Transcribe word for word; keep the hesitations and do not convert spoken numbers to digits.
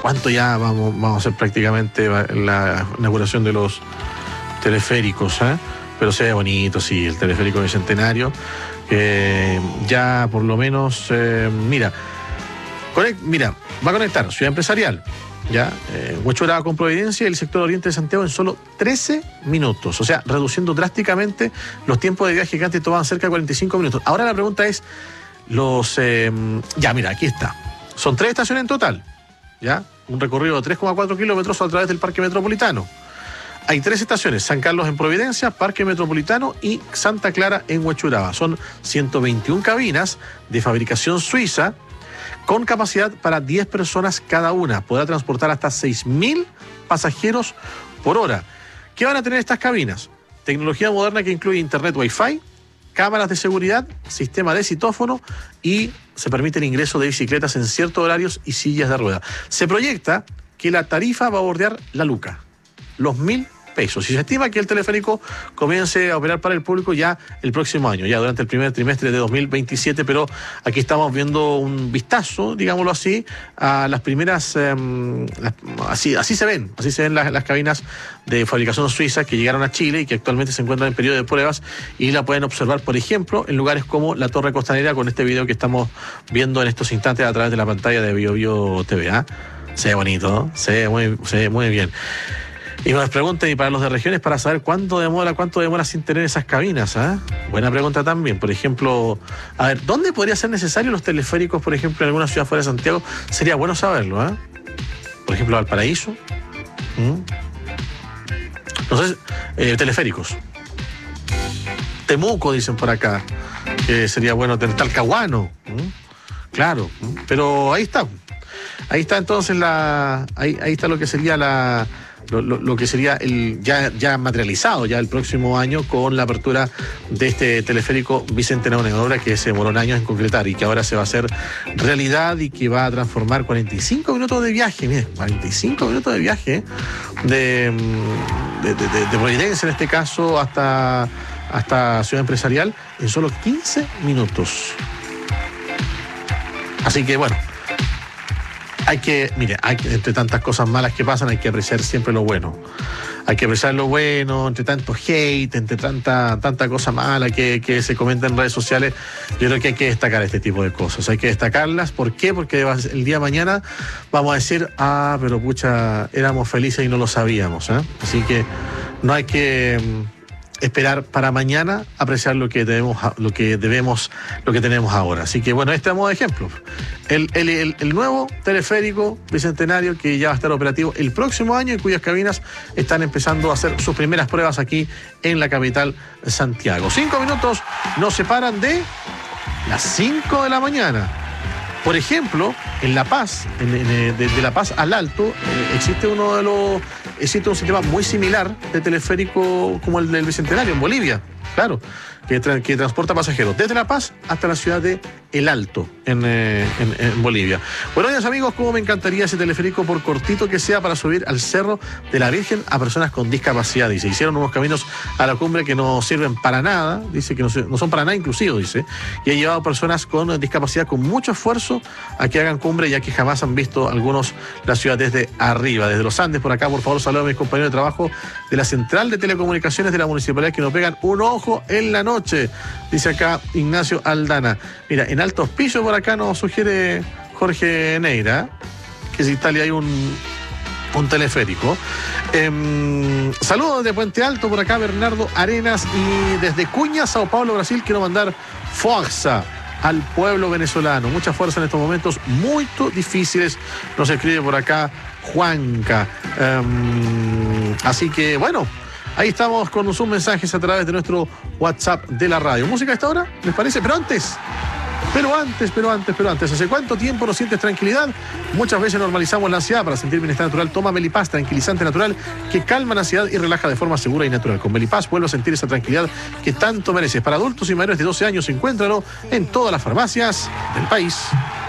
cuánto ya vamos, vamos a hacer prácticamente la inauguración de los teleféricos, ¿eh? Pero se ve bonito, sí, el teleférico bicentenario. Eh, ya por lo menos, eh, mira, conect, mira, va a conectar Ciudad Empresarial, ya, eh, Huechuraba con Providencia y el sector oriente de Santiago en solo trece minutos, o sea, reduciendo drásticamente los tiempos de viaje que antes tomaban cerca de cuarenta y cinco minutos. Ahora la pregunta es, los, eh, ya, mira, aquí está, son tres estaciones en total, ya, un recorrido de tres coma cuatro kilómetros a través del Parque Metropolitano. Hay tres estaciones, San Carlos en Providencia, Parque Metropolitano y Santa Clara en Huechuraba. Son ciento veintiuna cabinas de fabricación suiza con capacidad para diez personas cada una. Podrá transportar hasta seis mil pasajeros por hora. ¿Qué van a tener estas cabinas? Tecnología moderna que incluye internet Wi-Fi, cámaras de seguridad, sistema de citófono y se permite el ingreso de bicicletas en ciertos horarios y sillas de rueda. Se proyecta que la tarifa va a bordear la luca, los mil pesos. Y se estima que el teleférico comience a operar para el público ya el próximo año, ya durante el primer trimestre de dos mil veintisiete, pero aquí estamos viendo un vistazo, digámoslo así, a las primeras, eh, las, así, así se ven, así se ven las, las cabinas de fabricación suiza que llegaron a Chile y que actualmente se encuentran en periodo de pruebas y la pueden observar, por ejemplo, en lugares como la Torre Costanera con este video que estamos viendo en estos instantes a través de la pantalla de Bio Bio T V. ¿eh? Se ve bonito, ¿no? se ve muy, se ve muy bien. Y nos preguntan, y para los de regiones, para saber cuánto demora, cuánto demora sin tener esas cabinas, ¿eh? Buena pregunta también. Por ejemplo, a ver, ¿dónde podría ser necesario los teleféricos, por ejemplo, en alguna ciudad fuera de Santiago? Sería bueno saberlo, ¿eh? Por ejemplo, Valparaíso. ¿Mm? Entonces, eh, teleféricos. Temuco, dicen por acá, que sería bueno tener Talcahuano. ¿Mm? Claro, ¿Mm? Pero ahí está. Ahí está entonces la. Ahí, ahí está lo que sería la. Lo, lo, lo que sería el ya, ya materializado ya el próximo año con la apertura de este teleférico bicentenario, una obra que se demoró años en concretar y que ahora se va a hacer realidad y que va a transformar cuarenta y cinco minutos de viaje, miren, cuarenta y cinco minutos de viaje de, de, de, de, de Providencia en este caso hasta, hasta Ciudad Empresarial en solo quince minutos. Así que bueno, hay que, mire, hay, entre tantas cosas malas que pasan, hay que apreciar siempre lo bueno. Hay que apreciar lo bueno, entre tanto hate, entre tanta, tanta cosa mala que, que se comenta en redes sociales. Yo creo que hay que destacar este tipo de cosas. Hay que destacarlas. ¿Por qué? Porque el día de mañana vamos a decir, ah, pero pucha, éramos felices y no lo sabíamos, ¿eh? Así que no hay que esperar para mañana apreciar lo que debemos, lo que debemos, lo que tenemos ahora. Así que bueno, este es modo de ejemplo. El, el, el, el nuevo teleférico bicentenario que ya va a estar operativo el próximo año y cuyas cabinas están empezando a hacer sus primeras pruebas aquí en la capital Santiago. Cinco minutos nos separan de las cinco de la mañana. Por ejemplo, en La Paz, en, en, de, de La Paz al Alto, eh, existe uno de los, existe un sistema muy similar de teleférico como el del Bicentenario en Bolivia, claro, que, tra que transporta pasajeros desde La Paz hasta la ciudad de El Alto, en, eh, en, en Bolivia. Buenos días, amigos, cómo me encantaría ese teleférico, por cortito que sea, para subir al Cerro de la Virgen a personas con discapacidad. Dice, hicieron unos caminos a la cumbre que no sirven para nada, dice que no, no son para nada inclusivos, dice, y ha llevado personas con discapacidad con mucho esfuerzo a que hagan cumbre, ya que jamás han visto algunos la ciudad desde arriba, desde los Andes. Por acá, por favor, saludo a mis compañeros de trabajo de la Central de Telecomunicaciones de la Municipalidad que nos pegan un ojo en la noche, dice acá Ignacio Aldana. Mira, en Alto Hospicio por acá nos sugiere Jorge Neira que se instale ahí un, un teleférico. Eh, saludos desde Puente Alto por acá Bernardo Arenas, y desde Cuña, Sao Paulo, Brasil, quiero mandar fuerza al pueblo venezolano, mucha fuerza en estos momentos muy difíciles, nos escribe por acá Juanca. Eh, así que bueno, ahí estamos con sus mensajes a través de nuestro WhatsApp de la radio. ¿Música a esta hora? ¿Les parece? Pero antes, pero antes, pero antes, pero antes. ¿Hace cuánto tiempo no sientes tranquilidad? Muchas veces normalizamos la ansiedad. Para sentir bienestar natural, toma Melipaz, tranquilizante natural que calma la ansiedad y relaja de forma segura y natural. Con Melipaz vuelve a sentir esa tranquilidad que tanto mereces. Para adultos y mayores de doce años, encuéntralo en todas las farmacias del país.